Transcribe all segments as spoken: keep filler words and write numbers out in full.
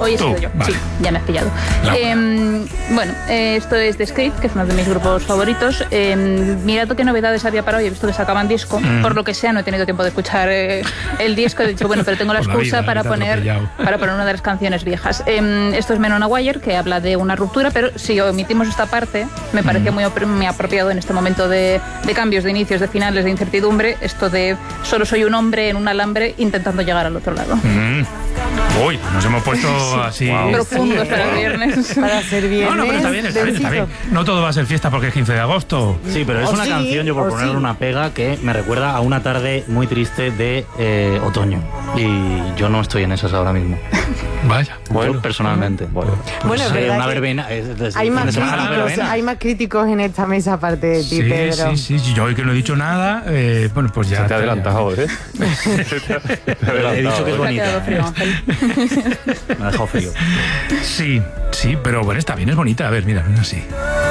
Hoy he sido yo, vale. sí, ya me has pillado. Eh, bueno, eh, esto es The Script, que es uno de mis grupos favoritos. Eh, mirad qué novedades había para hoy. He visto que sacaban disco. Mm. Por lo que sea, no he tenido tiempo de escuchar eh, el disco. He dicho, bueno, pero tengo la excusa la vida, para, poner, para poner una de las canciones viejas. Eh, esto es Men on a Wire, que habla de una ruptura, pero si omitimos esta parte, me parecía mm. muy, muy apropiado en este momento de, de cambios, de inicios, de finales, de incertidumbre, esto de solo soy un hombre en un alambre intentando llegar al otro lado. Mm. Uy, nos hemos puesto así... Wow. Profundos para el viernes. Para ser viernes. No, no, pero está bien, está bien, está bien. No todo va a ser fiesta porque es quince de agosto. Sí, pero es o una sí, canción, yo por ponerle sí. una pega, que me recuerda a una tarde muy triste de eh, otoño. Y yo no estoy en esas ahora mismo. Vaya. Bueno, yo personalmente. Bueno, pues, bueno es eh, verdad una que verbena. Es, es, hay, más críticos, hay más críticos en esta mesa aparte de ti, sí, Pedro. Sí, sí, yo hoy que no he dicho nada, eh, bueno, pues ya... Se te ha adelantado, ¿eh? He dicho que es bonita. Frío, me ha dejado frío. Sí, sí, pero bueno, está bien, es bonita. A ver, mira, mira así.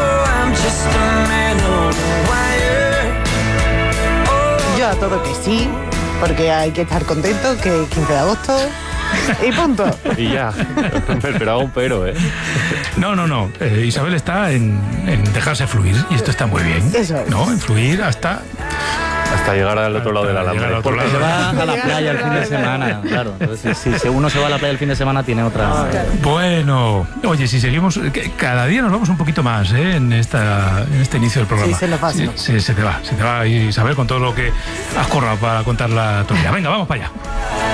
Yo a todo que sí, porque hay que estar contento, que es quince de agosto y punto. Y ya, me esperaba un pero, ¿eh? No, no, no, eh, Isabel está en, en dejarse fluir y esto está muy bien. Eso es. ¿No? En fluir hasta... Hasta llegar al otro lado del alambre. Porque se va a la playa el fin de semana, claro. Entonces, si, si uno se va a la playa el fin de semana, tiene otra... Bueno, oye, si seguimos... Cada día nos vamos un poquito más, ¿eh? En, esta, en este inicio del programa. Sí, se lo pasa. Sí, sí, se te va, se te va, Isabel, con todo lo que has corrado para contar la tuya. Venga, vamos para allá.